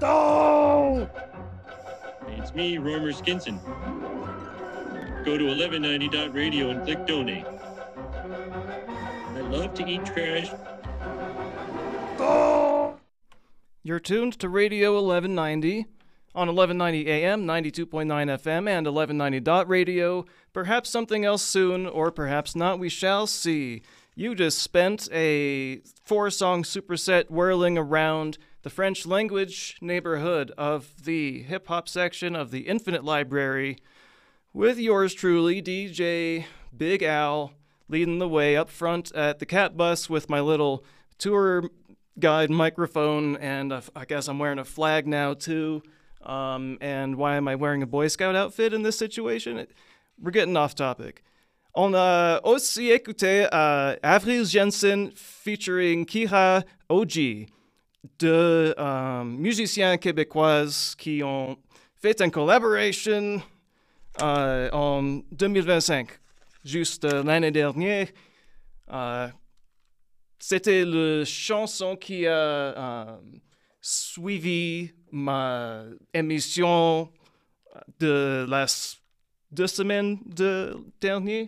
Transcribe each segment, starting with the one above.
Oh! It's me, Romer Skinson. Go to 1190.radio and click donate. I love to eat trash. Oh! You're tuned to Radio 1190 on 1190 AM, 92.9 FM, and 1190.radio. Perhaps something else soon, or perhaps not, we shall see. You just spent a 4-song superset whirling around the French language neighborhood of the hip-hop section of the Infinite Library with yours truly, DJ Big Al, leading the way up front at the Cat Bus with my little tour guide microphone, and I guess I'm wearing a flag now too. And why am I wearing a Boy Scout outfit in this situation? We're getting off topic. On a aussi écouté Avril Jensen featuring Kira OG, deux musiciens québécoises qui ont fait une collaboration en 2025, juste l'année dernière. C'était la chanson qui a suivi ma émission de la 2 semaines dernière.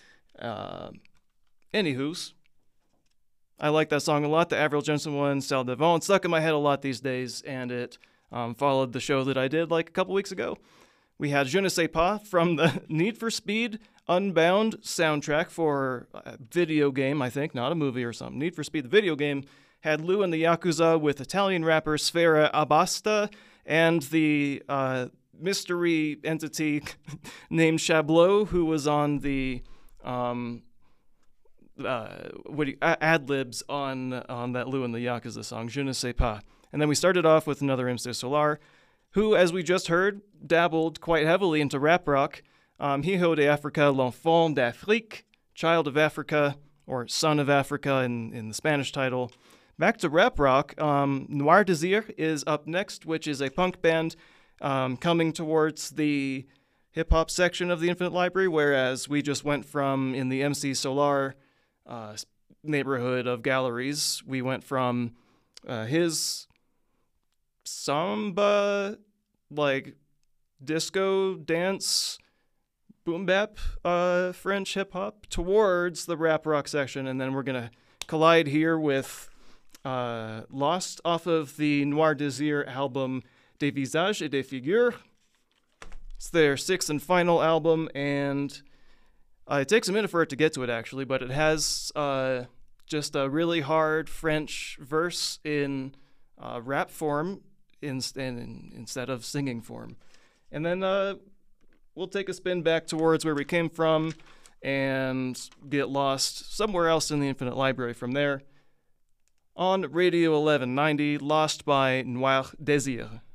Anywho's, I like that song a lot. The Avril Jensen one, Salle Devant, stuck in my head a lot these days, and it followed the show that I did like a couple weeks ago. We had Je ne sais pas from the Need for Speed Unbound soundtrack for a video game, I think, not a movie or something. Need for Speed, the video game, had Lou and the Yakuza with Italian rapper Sfera Abbasta and the mystery entity named Chablot, who was on the ad-libs on that Lou and the Yakuza song, Je ne sais pas. And then we started off with another MC Solar, who, as we just heard, dabbled quite heavily into rap rock. Hijo de Africa, l'enfant d'Afrique, child of Africa, or son of Africa in the Spanish title. Back to rap rock, Noir Désir is up next, which is a punk band coming towards the hip-hop section of the Infinite Library, whereas we just went from, in the MC Solar neighborhood of galleries, we went from his samba, like disco, dance, boom bap, French hip-hop, towards the rap rock section, and then we're going to collide here with Lost off of the Noir Désir album Des Visages et des Figures. It's their 6th and final album, and it takes a minute for it to get to it, actually, but it has just a really hard French verse in rap form instead of singing form. And then we'll take a spin back towards where we came from and get lost somewhere else in the Infinite Library from there. On Radio 1190, Lost by Noir Désir.